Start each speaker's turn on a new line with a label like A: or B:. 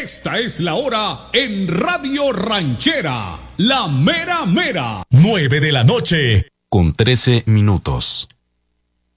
A: Esta es la hora en Radio Ranchera, la mera mera.
B: 9 de la noche, con 13 minutos.